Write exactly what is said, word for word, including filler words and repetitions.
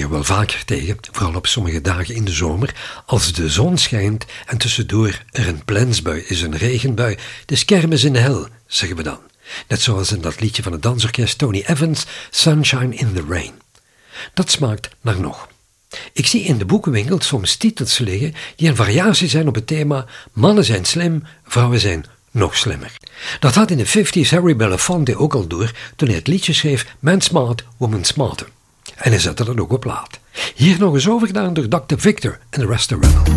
er wel vaker tegen, vooral op sommige dagen in de zomer, als de zon schijnt en tussendoor er een plensbui is, een regenbui. Het is kermis in de hel, zeggen we dan. Net zoals in dat liedje van het dansorkest Tony Evans, Sunshine in the Rain. Dat smaakt naar nog. Ik zie in de boekenwinkel soms titels liggen die een variatie zijn op het thema mannen zijn slim, vrouwen zijn nog slimmer. Dat had in de vijftiger Harry Belafonte ook al door toen hij het liedje schreef Man Smart, Woman Smarter. En hij zette dat ook op plaat. Hier nog eens overgedaan door dokter Victor en de Rest of Rebel.